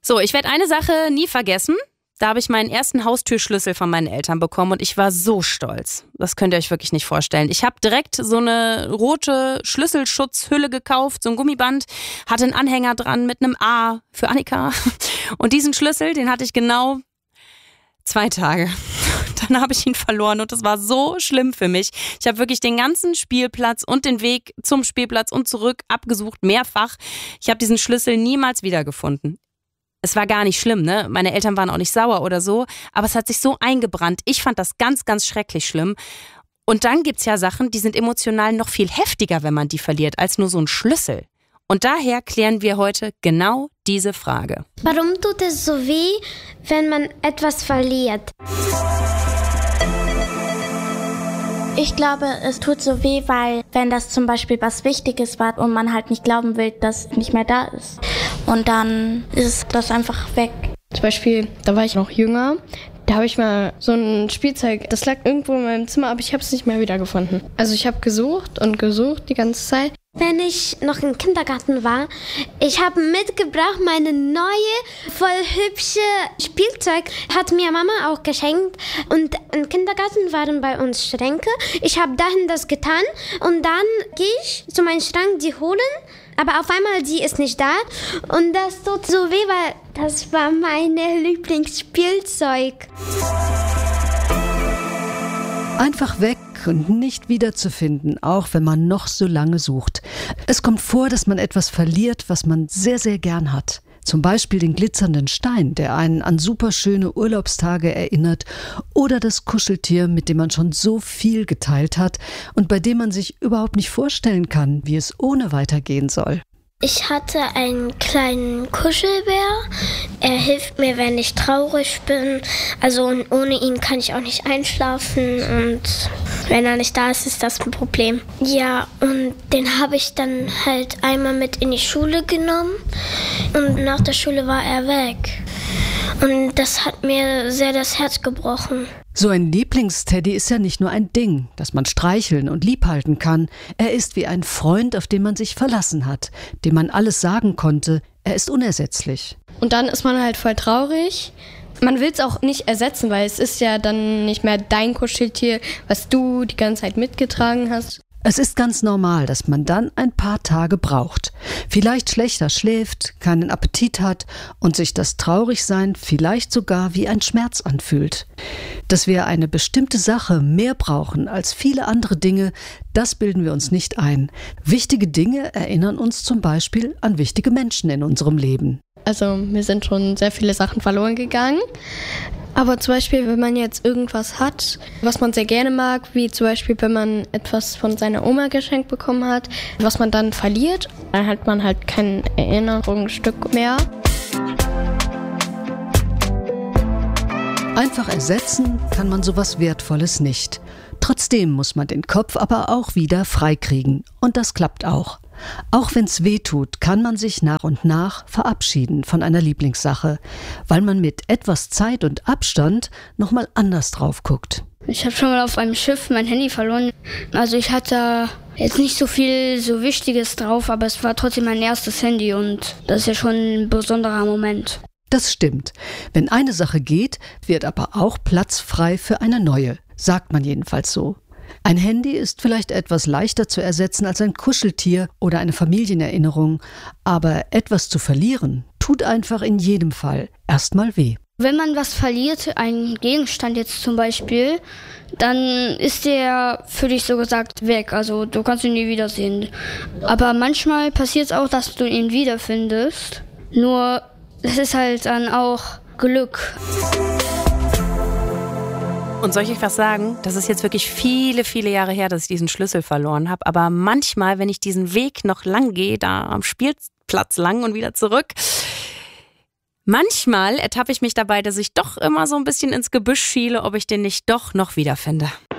So, ich werde eine Sache nie vergessen. Da habe ich meinen ersten Haustürschlüssel von meinen Eltern bekommen und ich war so stolz. Das könnt ihr euch wirklich nicht vorstellen. Ich habe direkt so eine rote Schlüsselschutzhülle gekauft, so ein Gummiband, hatte einen Anhänger dran mit einem A für Annika. Und diesen Schlüssel, den hatte ich genau 2 Tage. Dann habe ich ihn verloren und das war so schlimm für mich. Ich habe wirklich den ganzen Spielplatz und den Weg zum Spielplatz und zurück abgesucht, mehrfach. Ich habe diesen Schlüssel niemals wiedergefunden. Es war gar nicht schlimm, ne? Meine Eltern waren auch nicht sauer oder so, aber es hat sich so eingebrannt. Ich fand das ganz, ganz schrecklich schlimm. Und dann gibt's ja Sachen, die sind emotional noch viel heftiger, wenn man die verliert, als nur so ein Schlüssel. Und daher klären wir heute genau diese Frage. Warum tut es so weh, wenn man etwas verliert? Ich glaube, es tut so weh, weil wenn das zum Beispiel was Wichtiges war und man halt nicht glauben will, dass es nicht mehr da ist. Und dann ist das einfach weg. Zum Beispiel, da war ich noch jünger, da habe ich mal so ein Spielzeug, das lag irgendwo in meinem Zimmer, aber ich habe es nicht mehr wiedergefunden. Also ich habe gesucht und gesucht die ganze Zeit. Wenn ich noch im Kindergarten war, ich habe mitgebracht meine neue, voll hübsche Spielzeug. Hat mir Mama auch geschenkt. Und im Kindergarten waren bei uns Schränke. Ich habe dahin das getan und dann gehe ich zu meinem Schrank, die holen. Aber auf einmal, die ist nicht da. Und das tut so weh, weil das war mein Lieblingsspielzeug. Einfach weg und nicht wiederzufinden, auch wenn man noch so lange sucht. Es kommt vor, dass man etwas verliert, was man sehr, sehr gern hat. Zum Beispiel den glitzernden Stein, der einen an superschöne Urlaubstage erinnert, oder das Kuscheltier, mit dem man schon so viel geteilt hat und bei dem man sich überhaupt nicht vorstellen kann, wie es ohne weitergehen soll. Ich hatte einen kleinen Kuschelbär. Er hilft mir, wenn ich traurig bin. Also ohne ihn kann ich auch nicht einschlafen. Und wenn er nicht da ist, ist das ein Problem. Ja, und den habe ich dann halt einmal mit in die Schule genommen. Und nach der Schule war er weg. Und das hat mir sehr das Herz gebrochen. So ein Lieblingsteddy ist ja nicht nur ein Ding, das man streicheln und liebhalten kann. Er ist wie ein Freund, auf den man sich verlassen hat, dem man alles sagen konnte. Er ist unersetzlich. Und dann ist man halt voll traurig. Man will es auch nicht ersetzen, weil es ist ja dann nicht mehr dein Kuscheltier, was du die ganze Zeit mitgetragen hast. Es ist ganz normal, dass man dann ein paar Tage braucht. Vielleicht schlechter schläft, keinen Appetit hat und sich das Traurigsein vielleicht sogar wie ein Schmerz anfühlt. Dass wir eine bestimmte Sache mehr brauchen als viele andere Dinge, das bilden wir uns nicht ein. Wichtige Dinge erinnern uns zum Beispiel an wichtige Menschen in unserem Leben. Also mir sind schon sehr viele Sachen verloren gegangen. Aber zum Beispiel, wenn man jetzt irgendwas hat, was man sehr gerne mag, wie zum Beispiel, wenn man etwas von seiner Oma geschenkt bekommen hat, was man dann verliert, dann hat man halt kein Erinnerungsstück mehr. Einfach ersetzen kann man sowas Wertvolles nicht. Trotzdem muss man den Kopf aber auch wieder freikriegen. Und das klappt auch. Auch wenn's weh tut, kann man sich nach und nach verabschieden von einer Lieblingssache, weil man mit etwas Zeit und Abstand nochmal anders drauf guckt. Ich habe schon mal auf einem Schiff mein Handy verloren. Also ich hatte jetzt nicht so viel so Wichtiges drauf, aber es war trotzdem mein erstes Handy und das ist ja schon ein besonderer Moment. Das stimmt. Wenn eine Sache geht, wird aber auch Platz frei für eine neue, sagt man jedenfalls so. Ein Handy ist vielleicht etwas leichter zu ersetzen als ein Kuscheltier oder eine Familienerinnerung, aber etwas zu verlieren tut einfach in jedem Fall erstmal weh. Wenn man was verliert, einen Gegenstand jetzt zum Beispiel, dann ist der für dich so gesagt weg, also du kannst ihn nie wiedersehen. Aber manchmal passiert es auch, dass du ihn wiederfindest, nur es ist halt dann auch Glück. Und soll ich euch was sagen? Das ist jetzt wirklich viele, viele Jahre her, dass ich diesen Schlüssel verloren habe. Aber manchmal, wenn ich diesen Weg noch lang gehe, da am Spielplatz lang und wieder zurück, manchmal ertappe ich mich dabei, dass ich doch immer so ein bisschen ins Gebüsch schiele, ob ich den nicht doch noch wiederfinde.